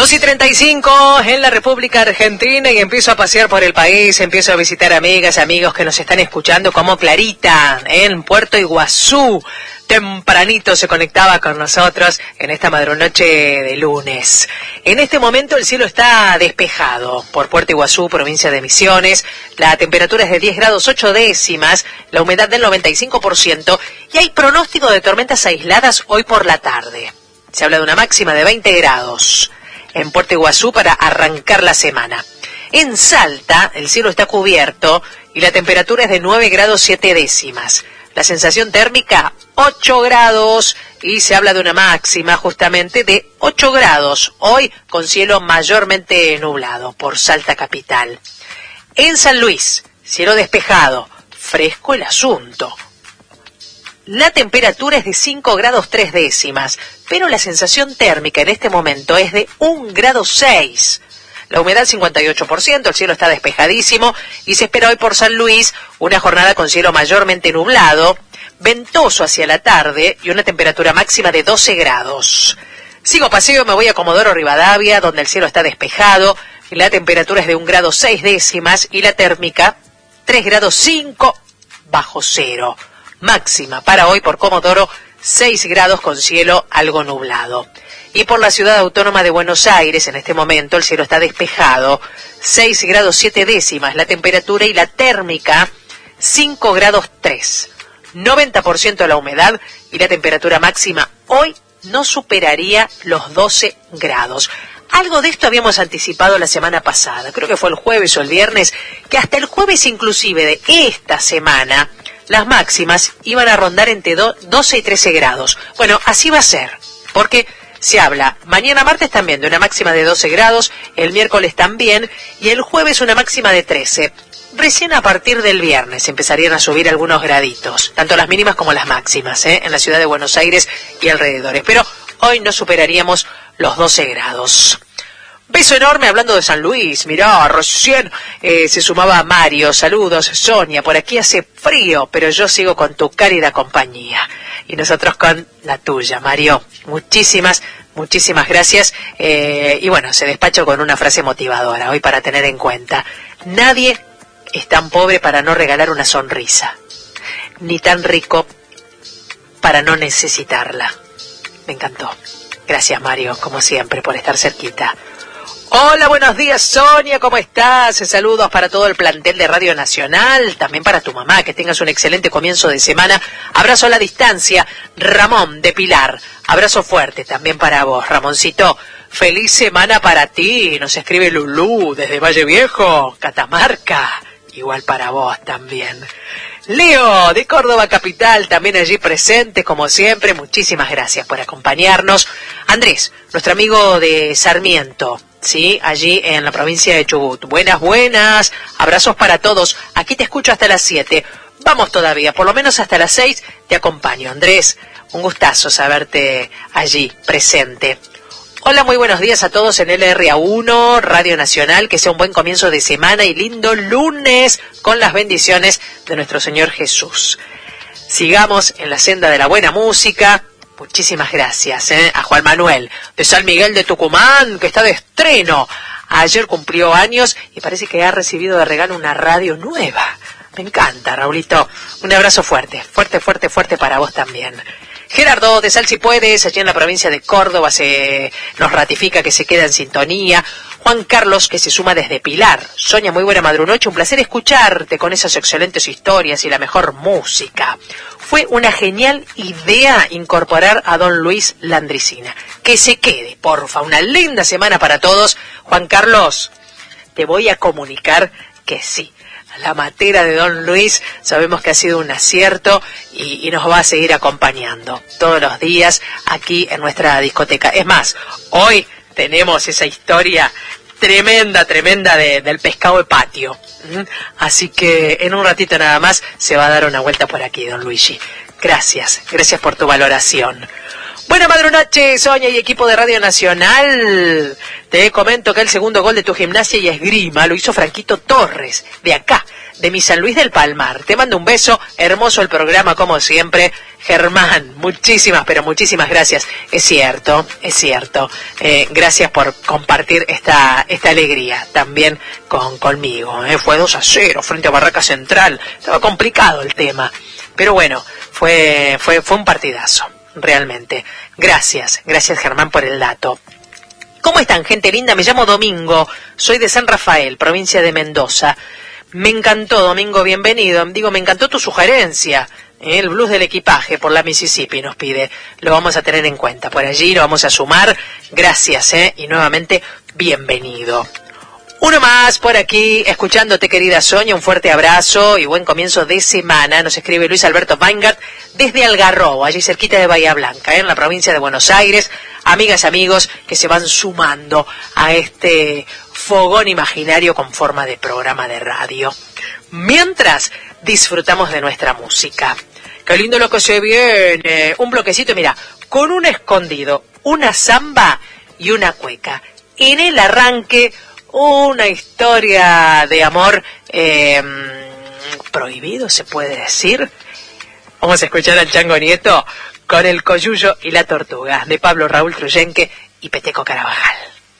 2:35 en la República Argentina y empiezo a pasear por el país, empiezo a visitar amigas, amigos que nos están escuchando, como Clarita en Puerto Iguazú. Tempranito se conectaba con nosotros en esta madrunoche de lunes. En este momento el cielo está despejado por Puerto Iguazú, provincia de Misiones. La temperatura es de 10 grados 8 décimas, la humedad del 95% y hay pronóstico de tormentas aisladas hoy por la tarde. Se habla de una máxima de 20 grados en Puerto Iguazú para arrancar la semana. En Salta el cielo está cubierto y la temperatura es de 9 grados 7 décimas. La sensación térmica 8 grados y se habla de una máxima justamente de 8 grados, hoy con cielo mayormente nublado por Salta capital. En San Luis, cielo despejado, fresco el asunto. La temperatura es de 5 grados 3 décimas, pero la sensación térmica en este momento es de 1 grado 6. La humedad 58%, el cielo está despejadísimo y se espera hoy por San Luis una jornada con cielo mayormente nublado, ventoso hacia la tarde y una temperatura máxima de 12 grados. Sigo paseo, me voy a Comodoro Rivadavia, donde el cielo está despejado, y la temperatura es de 1 grado 6 décimas y la térmica 3 grados 5 bajo cero. Máxima para hoy por Comodoro 6 grados con cielo algo nublado. Y por la ciudad autónoma de Buenos Aires, en este momento el cielo está despejado, 6 grados 7 décimas la temperatura y la térmica 5 grados 3. 90% la humedad y la temperatura máxima hoy no superaría los 12 grados. Algo de esto habíamos anticipado la semana pasada, creo que fue el jueves o el viernes, que hasta el jueves inclusive de esta semana las máximas iban a rondar entre 12 y 13 grados. Bueno, así va a ser, porque se habla mañana martes también de una máxima de 12 grados, el miércoles también, y el jueves una máxima de 13. Recién a partir del viernes empezarían a subir algunos graditos, tanto las mínimas como las máximas, en la ciudad de Buenos Aires y alrededores. Pero hoy no superaríamos los 12 grados. Beso enorme hablando de San Luis. Mirá, recién se sumaba Mario. Saludos, Sonia. Por aquí hace frío, pero yo sigo con tu cálida compañía. Y nosotros con la tuya, Mario. Muchísimas gracias. Y bueno, se despacho con una frase motivadora hoy para tener en cuenta. Nadie es tan pobre para no regalar una sonrisa, ni tan rico para no necesitarla. Me encantó. Gracias, Mario, como siempre, por estar cerquita. Hola, buenos días, Sonia, ¿cómo estás? Saludos para todo el plantel de Radio Nacional, también para tu mamá, que tengas un excelente comienzo de semana. Abrazo a la distancia, Ramón de Pilar. Abrazo fuerte también para vos, Ramoncito. Feliz semana para ti, nos escribe Lulú desde Valle Viejo, Catamarca. Igual para vos también. Leo, de Córdoba Capital, también allí presente, como siempre. Muchísimas gracias por acompañarnos. Andrés, nuestro amigo de Sarmiento, ¿sí? Allí en la provincia de Chubut. Buenas. Abrazos para todos. Aquí te escucho hasta las 7. Vamos todavía, por lo menos hasta las 6 te acompaño. Andrés, un gustazo saberte allí presente. Hola, muy buenos días a todos en LRA1, Radio Nacional, que sea un buen comienzo de semana y lindo lunes con las bendiciones de nuestro Señor Jesús. Sigamos en la senda de la buena música. Muchísimas gracias a Juan Manuel de San Miguel de Tucumán, que está de estreno. Ayer cumplió años y parece que ha recibido de regalo una radio nueva. Me encanta, Raulito. Un abrazo fuerte para vos también. Gerardo de Sal Si Puedes, allí en la provincia de Córdoba, nos ratifica que se queda en sintonía. Juan Carlos, que se suma desde Pilar. Sonia, muy buena madrunoche, un placer escucharte con esas excelentes historias y la mejor música. Fue una genial idea incorporar a don Luis Landricina. Que se quede, porfa, una linda semana para todos. Juan Carlos, te voy a comunicar que sí. La matera de don Luis sabemos que ha sido un acierto y nos va a seguir acompañando todos los días aquí en nuestra discoteca. Es más, hoy tenemos esa historia tremenda del pescado de patio. Así que en un ratito nada más se va a dar una vuelta por aquí, don Luigi. Gracias por tu valoración. Buena madrunoche, Sonia y equipo de Radio Nacional. Te comento que el segundo gol de tu Gimnasia y Esgrima lo hizo Franquito Torres, de acá, de mi San Luis del Palmar. Te mando un beso, hermoso el programa como siempre. Germán, muchísimas, pero muchísimas gracias. Es cierto, es cierto. Gracias por compartir esta alegría también conmigo. Fue 2-0 frente a Barraca Central. Estaba complicado el tema. Pero bueno, fue un partidazo, realmente. Gracias Germán por el dato. ¿Cómo están, gente linda? Me llamo Domingo, soy de San Rafael, provincia de Mendoza. Me encantó, Domingo, bienvenido. Me encantó tu sugerencia. El blues del equipaje por la Mississippi nos pide. Lo vamos a tener en cuenta. Por allí lo vamos a sumar. Gracias, y nuevamente, bienvenido. Uno más por aquí, escuchándote, querida Sonia, un fuerte abrazo y buen comienzo de semana. Nos escribe Luis Alberto Weingart desde Algarrobo, allí cerquita de Bahía Blanca, en la provincia de Buenos Aires. Amigas, amigos que se van sumando a este fogón imaginario con forma de programa de radio. Mientras disfrutamos de nuestra música. Qué lindo lo que se viene. Un bloquecito, mira, con un escondido, una samba y una cueca. En el arranque, una historia de amor prohibido, se puede decir. Vamos a escuchar al Chango Nieto con El Coyuyo y la Tortuga, de Pablo Raúl Truyenque y Peteco Carabajal.